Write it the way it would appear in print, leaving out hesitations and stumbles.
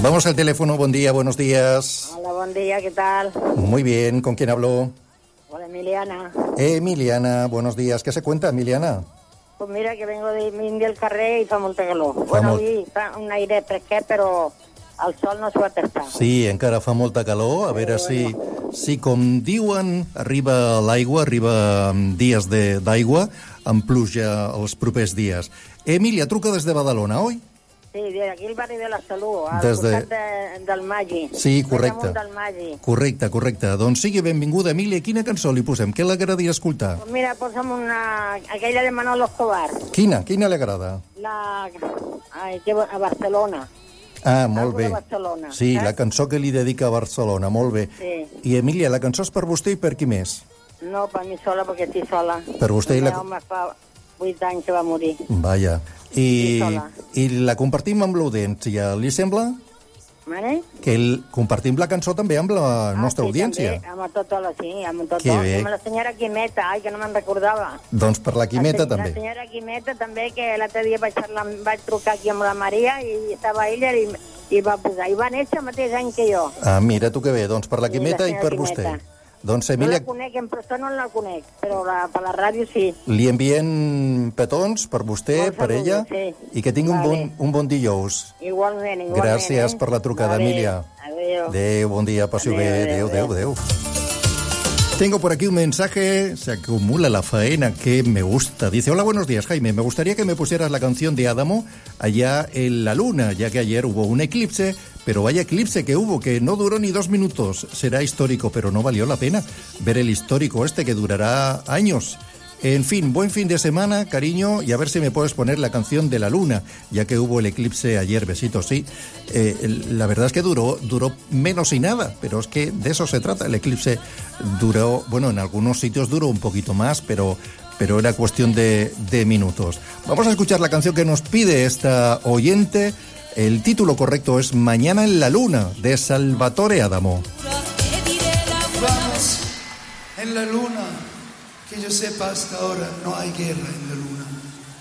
Vamos al teléfono, buen día, buenos días. Hola, buen día, ¿qué tal? Muy bien, ¿con quién hablo? Hola, Emiliana. Emiliana, buenos días. ¿Qué se cuenta, Emiliana? Pues mira que vengo de Mindia al carrer i fa molta calor. Bueno, avui fa un aire fresquet, però el sol no s'ho ha tastat. Sí, encara fa molta calor. A veure si com diuen, arriba l'aigua, arriba dies d'aigua, amb pluja els propers dies. Emília, truca des de Badalona, oi? Sí, aquí al barri de la Salut, al costat del Magi. Sí, correcte. Del Magi. Correcte. Doncs sigui benvinguda, Emília. Quina cançó li posem? Què l'agradaria escoltar? Pues mira, posa'm aquella de Manolo Escobar. Quina li agrada? A Barcelona. Ah, molt bé. Barcelona, sí, la cançó que li dedica a Barcelona, molt bé. Sí. I, Emília, la cançó és per vostè i per qui més? No, per mi sola, perquè estic sola. Per vostè el meu home fa 8 anys que va morir. Vaja. I la compartim amb l'audiència, li sembla? Mare? Que compartim la cançó també amb la nostra audiència. També, amb tothom, sí, amb tothom. Que bé. Amb la senyora Quimeta, ai, que no me'n recordava. Doncs per la Quimeta també. La senyora Quimeta també, que l'altre dia vaig trucar aquí amb la Maria i estava ella i va posar. I va néixer el mateix any que jo. Ah, mira tu que bé, doncs per la Quimeta i per vostè. Doncs, Emília... No la conec, en persona no la conec, però per la ràdio sí. Li envien petons per vostè, per ella, sí. I que tingui un bon dijous. Igualment. Gràcies per la trucada, Emília. Adéu, bon dia, passi bé. Adéu. Tengo por aquí un mensaje, se acumula la faena que me gusta. Dice, hola, buenos días, Jaime. Me gustaría que me pusieras la canción de Adamo allá en la luna, ya que ayer hubo un eclipse, pero vaya eclipse que hubo, que no duró ni 2 minutos. Será histórico, pero no valió la pena ver el histórico este que durará años. En fin, buen fin de semana, cariño, y a ver si me puedes poner la canción de la luna, ya que hubo el eclipse ayer, besitos, sí. La verdad es que duró menos y nada, pero es que de eso se trata. El eclipse duró, bueno, en algunos sitios duró un poquito más, pero era cuestión de minutos. Vamos a escuchar la canción que nos pide esta oyente. El título correcto es Mañana en la Luna, de Salvatore Adamo. Vamos en la luna. Que yo sepa, hasta ahora no hay guerra en la luna.